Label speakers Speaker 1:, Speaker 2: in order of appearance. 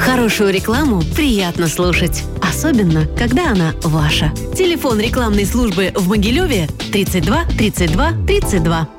Speaker 1: Хорошую рекламу приятно слушать, особенно, когда она ваша. Телефон рекламной службы в Могилеве 32 32 32.